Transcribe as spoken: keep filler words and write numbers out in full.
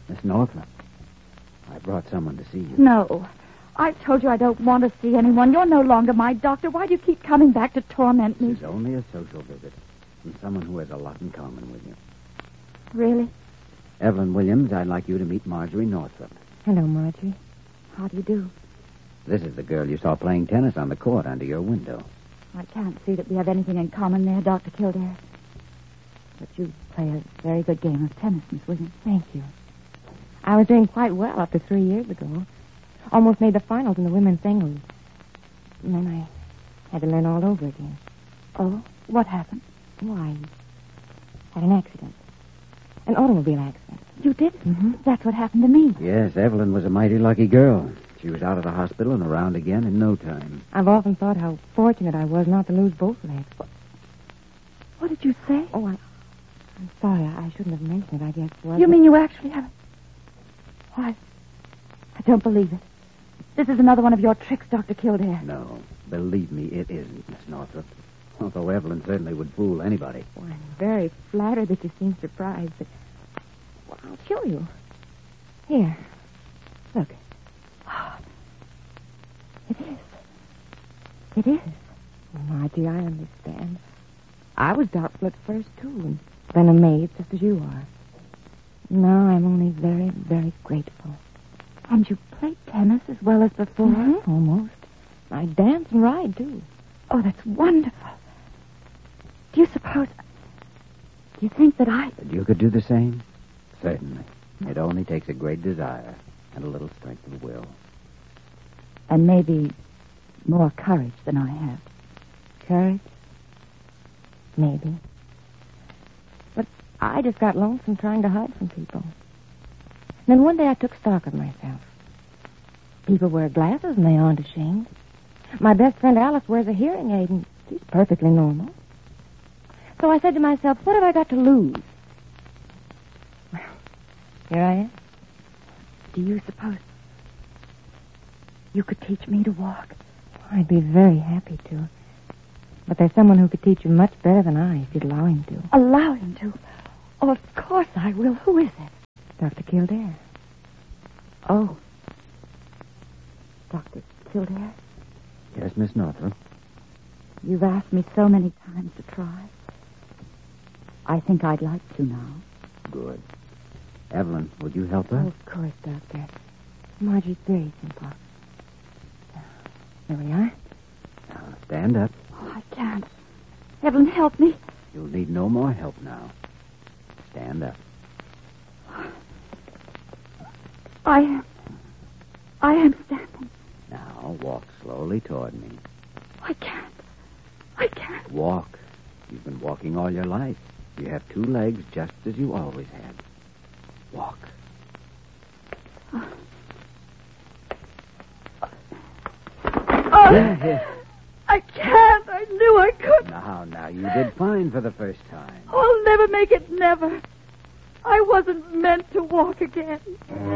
Miss Northrup, I brought someone to see you. No. I've told you I don't want to see anyone. You're no longer my doctor. Why do you keep coming back to torment me? This is only a social visit from someone who has a lot in common with you. Really? Evelyn Williams, I'd like you to meet Marjorie Northrup. Hello, Marjorie. How do you do? This is the girl you saw playing tennis on the court under your window. I can't see that we have anything in common there, Doctor Kildare. But you play a very good game of tennis, Miss Williams. Thank you. I was doing quite well up to three years ago. Almost made the finals in the women's singles. And then I had to learn all over again. Oh? What happened? Why? Had an accident. An automobile accident. You did? Mm-hmm. That's what happened to me. Yes, Evelyn was a mighty lucky girl. She was out of the hospital and around again in no time. I've often thought how fortunate I was not to lose both legs. What did you say? Oh, I, I'm sorry. I, I shouldn't have mentioned it, I guess. Was You it? mean you actually have... Why, I don't believe it. This is another one of your tricks, Doctor Kildare. No, believe me, it isn't, Miss Northrup. Although Evelyn certainly would fool anybody. Well, I'm very flattered that you seem surprised, but... Well, I'll show you. Here. Look. It is. It is. Well, Margie, I understand. I was doubtful at first, too, and then amazed, just as you are. Now I'm only very, very grateful. And you play tennis as well as before? Mm-hmm. Almost. I dance and ride, too. Oh, that's wonderful. Do you suppose... Do you think that I... That you could do the same? Certainly. It only takes a great desire and a little strength of will. And maybe more courage than I have. Courage? Maybe. But I just got lonesome trying to hide from people. Then one day I took stock of myself. People wear glasses and they aren't ashamed. My best friend Alice wears a hearing aid and she's perfectly normal. So I said to myself, what have I got to lose? Well, here I am. Do you suppose you could teach me to walk? I'd be very happy to. But there's someone who could teach you much better than I if you'd allow him to. Allow him to? Oh, of course I will. Who is it? Doctor Kildare. Oh. Doctor Kildare? Yes, Miss Northrup? You've asked me so many times to try. I think I'd like to now. Good. Evelyn, would you help her? Oh, of course, Doctor. Margie's very simple. There we are. Now, stand up. Oh, I can't. Evelyn, help me. You'll need no more help now. Stand up. I am... I am standing. Now, walk slowly toward me. I can't. I can't. Walk. You've been walking all your life. You have two legs just as you always had. Walk. Oh. Here, here. I can't. I knew I couldn't. Now, now, you did fine for the first time. Oh, I'll never make it, never. I wasn't meant to walk again.